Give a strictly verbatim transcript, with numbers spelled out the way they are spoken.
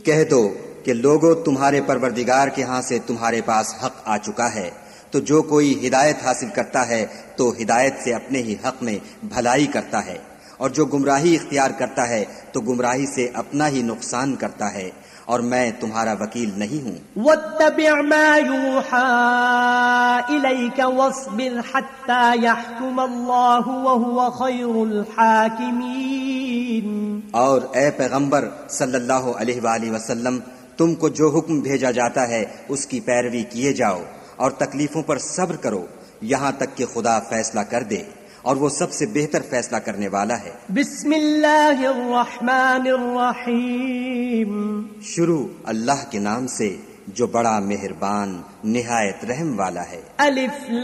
कह दो कि लोगों, तुम्हारे परवरदिगार के यहाँ से तुम्हारे पास हक आ चुका है, तो जो कोई हिदायत हासिल करता है तो हिदायत से अपने ही हक में भलाई करता है, और जो गुमराही इख्तियार करता है तो गुमराही से अपना ही नुकसान करता है, और मैं तुम्हारा वकील नहीं हूँ। वत्तबि' मा यूहा इलैका वस्बिर हत्ता यहकुम अल्लाहु व हुवा खैरुल हाकिमीन। और ए पैगंबर सल्लल्लाहु अलैहि वसल्लम, तुमको जो हुक्म भेजा जाता है उसकी पैरवी किए जाओ और तकलीफों पर सब्र करो यहाँ तक कि खुदा फैसला कर दे, और वो सबसे बेहतर फैसला करने वाला है। बिस्मिल्लाहिर रहमानिर रहीम। शुरू अल्लाह के नाम से जो बड़ा मेहरबान निहायत रहम वाला है। अलिफ